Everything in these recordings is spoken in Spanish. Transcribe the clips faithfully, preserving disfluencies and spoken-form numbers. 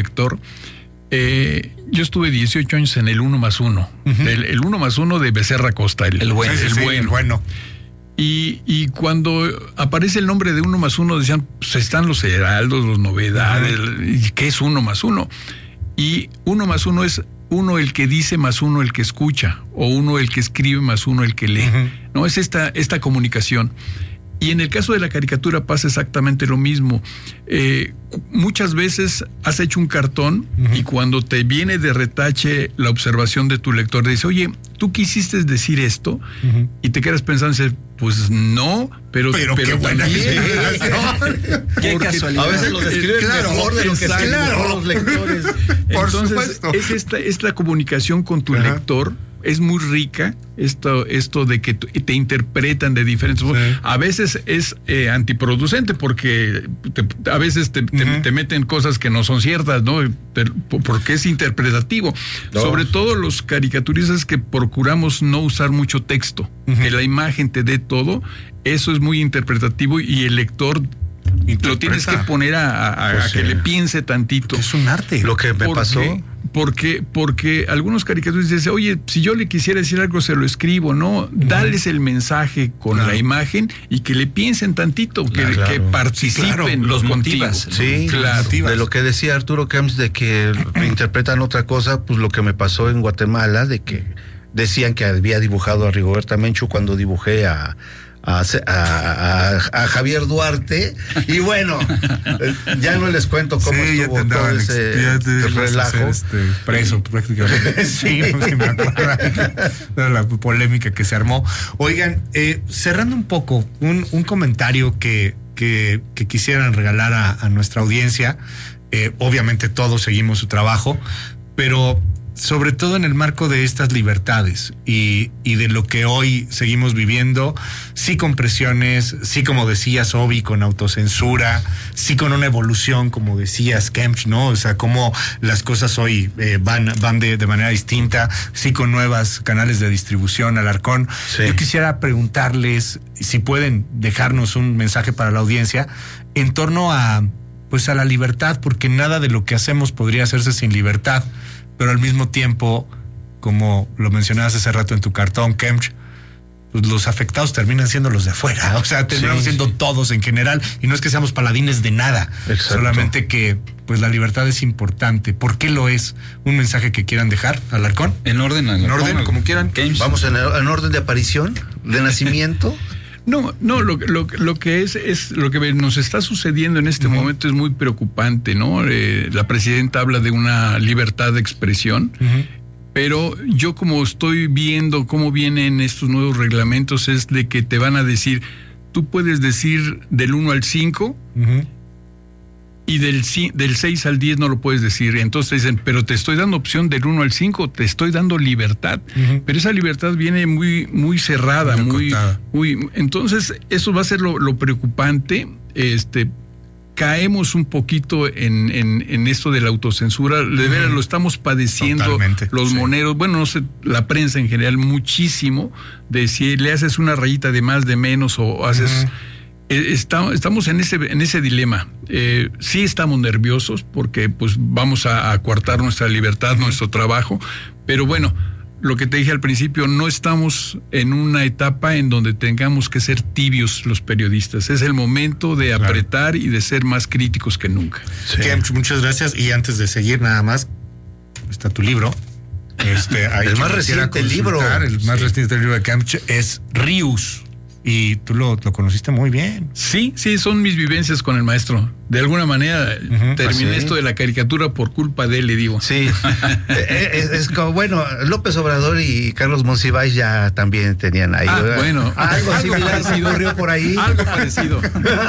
lector. Eh, yo estuve dieciocho años en el uno más uno. Uh-huh. El, el uno más uno de Becerra Costa. El, el bueno. El, Sí, sí, bueno. el bueno. Y, y cuando aparece el nombre de uno más uno, decían, pues están los heraldos, los novedades, uh-huh. ¿qué es uno más uno? Y uno más uno es uno el que dice más uno el que escucha, o uno el que escribe más uno el que lee. Uh-huh. No, es esta, esta comunicación. Y en el caso de la caricatura pasa exactamente lo mismo. Eh, muchas veces has hecho un cartón uh-huh. y cuando te viene de retache la observación de tu lector, te dice, oye, ¿tú quisiste decir esto? Uh-huh. Y te quedas pensando, pues no, pero... Pero, pero qué buena idea. ¿No? Qué casualidad. A veces lo describen claro, mejor de lo que exacto, claro. los lectores. Por Entonces, supuesto. es esta, esta comunicación con tu uh-huh. lector. Es muy rica esto, esto de que te interpretan de diferentes formas. Sí. A veces es eh, antiproducente porque te, a veces te, te, uh-huh. te meten cosas que no son ciertas, ¿no? Porque es interpretativo. No. Sobre todo los caricaturistas que procuramos no usar mucho texto, uh-huh. que la imagen te dé todo, eso es muy interpretativo y el lector Interpreta. Lo tienes que poner a, a, pues a sí. que le piense tantito. Es un arte. Lo que me porque, pasó. Porque, porque algunos caricaturistas dicen, oye, si yo le quisiera decir algo, se lo escribo, ¿no? Uh-huh. Dales el mensaje con claro. la imagen y que le piensen tantito, que, claro. que participen. Sí, claro. Los motivas. Sí, claro. Motivas. De lo que decía Arturo Camps, de que interpretan otra cosa, pues lo que me pasó en Guatemala, de que decían que había dibujado a Rigoberta Menchú cuando dibujé a... A, a, a, a Javier Duarte y bueno, ya no les cuento cómo sí, estuvo todo ese ya te relajo este, preso prácticamente. Sí, sí me acuerdo de la polémica que se armó. Oigan, eh, cerrando un poco un, un comentario que, que, que quisieran regalar a, a nuestra audiencia. Eh, obviamente todos seguimos su trabajo, pero sobre todo en el marco de estas libertades y, y de lo que hoy seguimos viviendo, sí con presiones, sí como decías, Obi, con autocensura, sí con una evolución, como decías, Kempch, ¿no? O sea, cómo las cosas hoy eh, van, van de, de manera distinta, sí con nuevos canales de distribución, Alarcón. Sí. Yo quisiera preguntarles si pueden dejarnos un mensaje para la audiencia en torno a, pues a la libertad, porque nada de lo que hacemos podría hacerse sin libertad. Pero al mismo tiempo, como lo mencionabas hace rato en tu cartón, Kempch, pues los afectados terminan siendo los de afuera. O sea, terminamos sí, siendo sí. todos en general. Y no es que seamos paladines de nada. Exacto. Solamente que pues la libertad es importante. ¿Por qué lo es? ¿Un mensaje que quieran dejar, Alarcón? En orden, Alarcón. En orden, como quieran. Kempch. Vamos en, en orden de aparición, de nacimiento. No, no, lo, lo, lo que es, es lo que nos está sucediendo en este uh-huh. momento es muy preocupante, ¿no? Eh, la presidenta habla de una libertad de expresión, uh-huh. pero yo como estoy viendo cómo vienen estos nuevos reglamentos es de que te van a decir, tú puedes decir del uno al cinco, uh-huh. y del, del seis al diez no lo puedes decir. Entonces dicen, pero te estoy dando opción del uno al cinco, te estoy dando libertad. Uh-huh. Pero esa libertad viene muy, muy cerrada, muy, muy, muy. Entonces, eso va a ser lo, lo preocupante. Este, caemos un poquito en, en, en esto de la autocensura. De uh-huh. veras, lo estamos padeciendo. Totalmente, los sí. moneros, bueno, no sé, la prensa en general, muchísimo, de si le haces una rayita de más, de menos, o haces. Uh-huh. Está, estamos en ese en ese dilema. Eh, sí estamos nerviosos porque pues vamos a, a coartar nuestra libertad, uh-huh. nuestro trabajo, pero bueno, lo que te dije al principio, no estamos en una etapa en donde tengamos que ser tibios los periodistas. Es el momento de claro. apretar y de ser más críticos que nunca. Sí. Kempch, muchas gracias. Y antes de seguir nada más, está tu libro. Este, el más reciente libro. El más sí. reciente libro de Kempch es Rius. Y tú lo, lo conociste muy bien. Sí, sí, son mis vivencias con el maestro. De alguna manera uh-huh, terminé ¿sí? esto de la caricatura por culpa de él, le digo. Sí, es, es como, bueno, López Obrador y Carlos Monsiváis ya también tenían ahí. Ah, ¿verdad? Bueno. Algo similar se ocurrió por ahí. Algo parecido.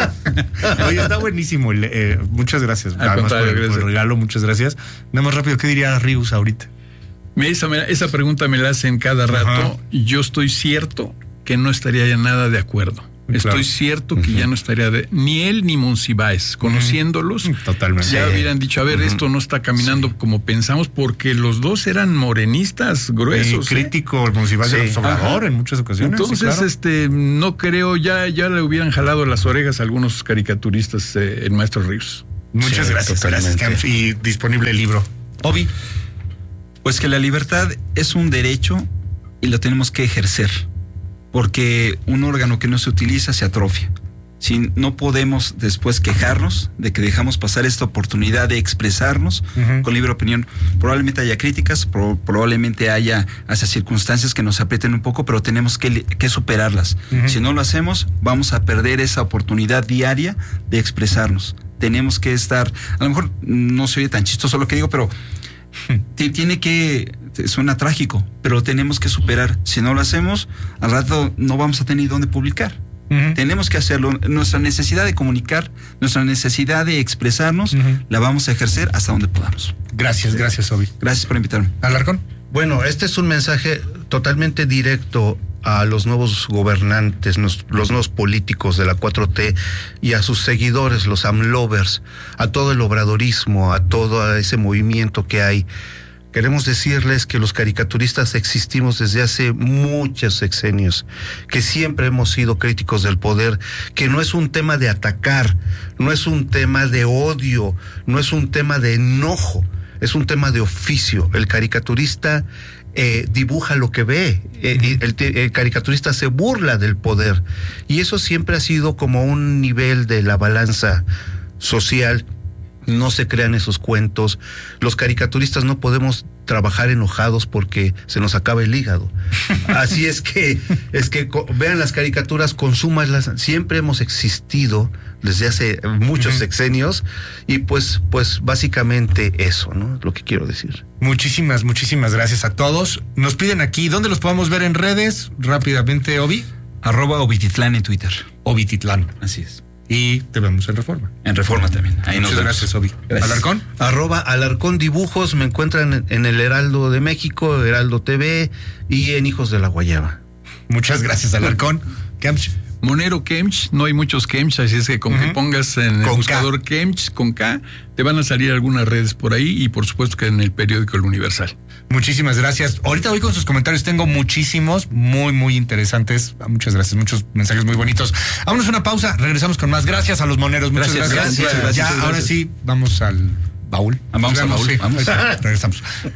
Oye, está buenísimo. Eh, muchas gracias. Al Además por, gracias. por el regalo, muchas gracias. Nada más rápido, ¿qué diría Rius ahorita? Esa, esa pregunta me la hacen cada rato. Uh-huh. Y yo estoy cierto que no estaría ya nada de acuerdo. Claro. Estoy cierto que uh-huh. ya no estaría de... Ni él ni Monsiváis, conociéndolos, uh-huh. Totalmente. ya hubieran dicho, a ver, uh-huh. esto no está caminando sí. como pensamos, porque los dos eran morenistas gruesos. Sí, crítico, ¿eh? Monsiváis sí. era Obrador en muchas ocasiones. Entonces, sí, claro. este, no creo, ya, ya le hubieran jalado las orejas a algunos caricaturistas, eh, el maestro Ríos. Muchas Sí, gracias, totalmente. gracias, Camps. Y disponible el libro. Obi. Pues que la libertad es un derecho y lo tenemos que ejercer, porque un órgano que no se utiliza se atrofia. Si no podemos después quejarnos de que dejamos pasar esta oportunidad de expresarnos Uh-huh. con libre opinión, probablemente haya críticas, pro- probablemente haya hasta circunstancias que nos aprieten un poco, pero tenemos que, li- que superarlas. Uh-huh. Si no lo hacemos, vamos a perder esa oportunidad diaria de expresarnos. Tenemos que estar, a lo mejor no se oye tan chistoso lo que digo, pero t- tiene que, suena trágico, pero tenemos que superar. Si no lo hacemos, al rato no vamos a tener dónde publicar. Uh-huh. Tenemos que hacerlo. Nuestra necesidad de comunicar, nuestra necesidad de expresarnos, Ujú. la vamos a ejercer hasta donde podamos. Gracias, gracias, Obi. Gracias por invitarme. Alarcón. Bueno, este es un mensaje totalmente directo a los nuevos gobernantes, nos- los nuevos políticos de la cuatro T y a sus seguidores, los AMLovers, a todo el obradorismo, a todo ese movimiento que hay. Queremos decirles que los caricaturistas existimos desde hace muchos sexenios, que siempre hemos sido críticos del poder, que no es un tema de atacar, no es un tema de odio, no es un tema de enojo, es un tema de oficio. El caricaturista eh, dibuja lo que ve, eh, y el, te- el caricaturista se burla del poder, y eso siempre ha sido como un nivel de la balanza social. No se crean esos cuentos. Los caricaturistas no podemos trabajar enojados porque se nos acaba el hígado. Así es que, es que co- vean las caricaturas, consúmanlas. Siempre hemos existido desde hace muchos Ujú. sexenios, y pues, pues básicamente eso, ¿no? Lo que quiero decir. Muchísimas, muchísimas gracias a todos. Nos piden aquí, ¿dónde los podemos ver en redes? Rápidamente, Obi. Arroba Obititlán en Twitter. Obi Titlán. Así es. Y te vemos en Reforma. En Reforma también. Ahí nos Muchas vemos. gracias, Obi. Gracias. Alarcón. Arroba Alarcón Dibujos, me encuentran en, en el Heraldo de México, Heraldo T V y en Hijos de la Guayaba. Muchas gracias, Alarcón. Camps. Monero Kemch, no hay muchos Kemch, así es que con que Ujú. pongas en el Con buscador Kemch con K, te van a salir algunas redes por ahí, y por supuesto que en el periódico El Universal. Muchísimas gracias. Ahorita voy con sus comentarios. Tengo muchísimos, muy, muy interesantes. Muchas gracias, muchos mensajes muy bonitos. Vámonos a una pausa. Regresamos con más. Gracias a los moneros. Muchas Gracias, gracias. gracias, gracias, ya, gracias. ahora sí, vamos al baúl. Vamos Nos al vemos, baúl, sí. vamos. Regresamos.